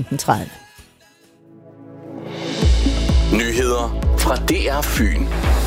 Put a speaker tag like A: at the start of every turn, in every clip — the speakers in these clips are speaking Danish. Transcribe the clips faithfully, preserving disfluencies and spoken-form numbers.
A: femten tredive.
B: Nyheder fra D R Fyn.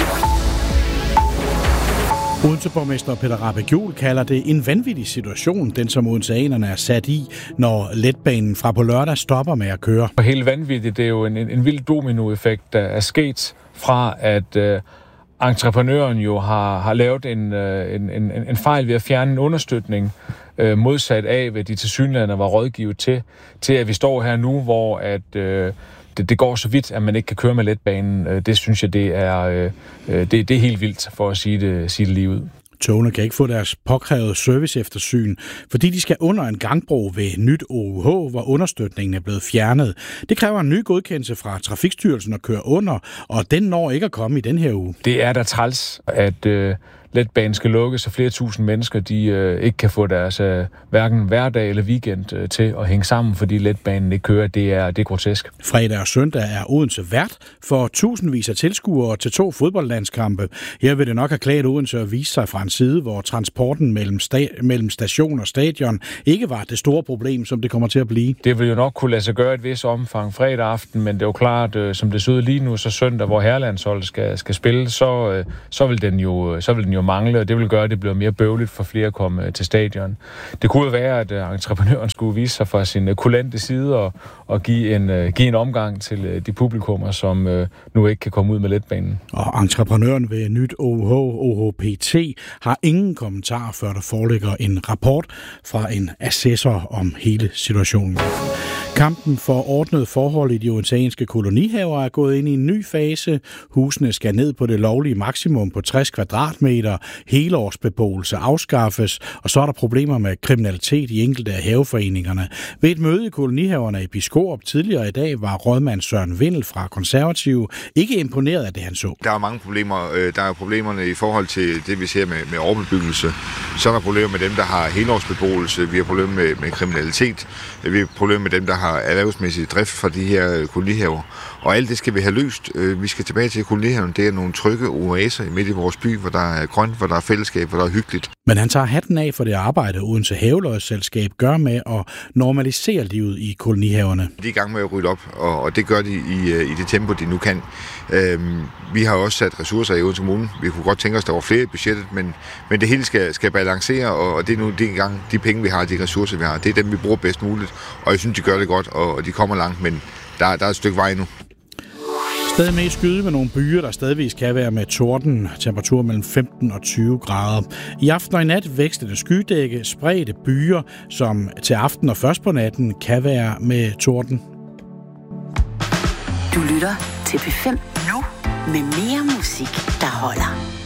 C: Odense-borgmester Peter Rahbæk-Juel kalder det en vanvittig situation, den som odenseanerne er sat i, når letbanen fra på lørdag stopper med at køre.
D: Og helt vanvittigt, det er jo en, en, en vild dominoeffekt, der er sket fra, at øh, entreprenøren jo har, har lavet en, øh, en, en, en fejl ved at fjerne en understøtning, øh, modsat af, hvad de tilsyneladende var rådgivet til, til at vi står her nu, hvor at, øh, det, det går så vidt, at man ikke kan køre med letbanen. Det synes jeg, det er, øh, det, det er helt vildt, for at sige det, sige det lige ud.
C: Togene kan ikke få deres påkrævede serviceeftersyn, fordi de skal under en gangbro ved Nyt O U H, hvor understøtningen er blevet fjernet. Det kræver en ny godkendelse fra Trafikstyrelsen at køre under, og den når ikke at komme i den her uge.
D: Det er da træls, at øh, letbanen skal lukkes, så flere tusind mennesker de, øh, ikke kan få deres øh, hverken hverdag eller weekend øh, til at hænge sammen, fordi letbanen ikke kører. Det er, det er grotesk.
C: Fredag og søndag er Odense vært for tusindvis af tilskuere til to fodboldlandskampe. Her vil det nok have klædt Odense at vise sig fra en side, hvor transporten mellem, sta- mellem station og stadion ikke var det store problem, som det kommer til at blive.
D: Det vil jo nok kunne lade sig gøre et vis omfang fredag aften, men det er jo klart, øh, som det ser ud lige nu, så søndag, hvor herrelandsholdet skal, skal spille, så, øh, så, vil den jo, så vil den jo mangle, og det vil gøre, at det bliver mere bøvligt for flere at komme til stadion. Det kunne jo være, at entreprenøren skulle vise sig fra sin kulante side og, og give, en, give en omgang til de publikummer, som nu ikke kan komme ud med letbanen.
C: Og entreprenøren ved Nyt O U H, O H P T, har ingen kommentarer, før der foreligger en rapport fra en assessor om hele situationen. Kampen for ordnet forhold i de odenseanske kolonihaver er gået ind i en ny fase. Husene skal ned på det lovlige maksimum på tres kvadratmeter. Helårsbeboelse afskaffes, og så er der problemer med kriminalitet i enkelte af haveforeningerne. Ved et møde i kolonihaverne i Biskop tidligere i dag var rådmand Søren Vindel fra Konservative ikke imponeret af det, han så.
E: Der er mange problemer. Der er problemerne i forhold til det, vi ser med, med overbebyggelse. Så er der problemer med dem, der har helårsbeboelse. Vi har problemer med, med kriminalitet. Vi har problemer med dem, der har erhvervsmæssig drift fra de her kolonihaver. Og alt det skal vi have løst. Vi skal tilbage til kolonihaven. Det er nogle trygge oaser midt i vores by, hvor der er grønt, hvor der er fællesskab, hvor der er hyggeligt.
C: Men han tager hatten af for det arbejde, Odense Haveløjsselskab gør med at normalisere livet i kolonihaverne.
E: De er i gang med at rydde op, og det gør de i, i det tempo, de nu kan. Øhm, vi har også sat ressourcer i Odense Kommune. Vi kunne godt tænke os, der var flere i budgettet, men, men det hele skal, skal balancere, og det er nu de, gang, de penge, vi har, de ressourcer, vi har. Det er dem, vi bruger bedst muligt, og jeg synes, de gør det godt, og de kommer langt, men der, der er et stykke vej nu.
C: Stadig med skyde med nogle byer, der stadigvis kan være med torden. Temperatur mellem femten og tyve grader. I aften og i nat vækstede skydække, spredte byer, som til aften og først på natten kan være med torden.
A: Du lytter til P fem nu med mere musik, der holder.